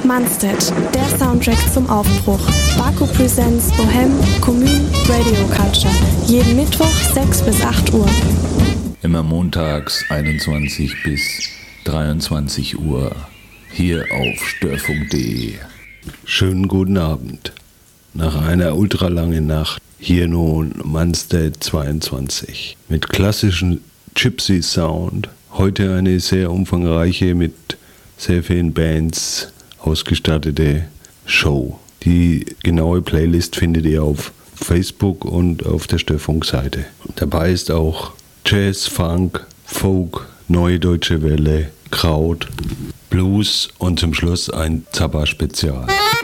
Manstedt, der Soundtrack zum Aufbruch. Baku Presents Bohem, Commune, Radio Culture. Jeden Mittwoch 6 bis 8 Uhr. Immer montags 21 bis 23 Uhr. Hier auf störfunk.de. Schönen guten Abend. Nach einer ultralangen Nacht hier nun Manstedt 22 mit klassischem Gypsy Sound. Heute eine sehr umfangreiche, mit sehr vielen Bands ausgestattete Show. Die genaue Playlist findet ihr auf Facebook und auf der Störfunk-Seite. Dabei ist auch Jazz, Funk, Folk, Neue Deutsche Welle, Kraut, Blues und zum Schluss ein Zappa-Spezial.